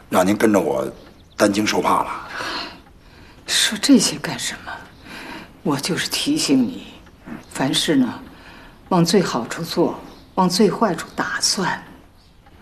让您跟着我担惊受怕了。 说这些干什么？我就是提醒你，凡事呢，往最好处做，往最坏处打算。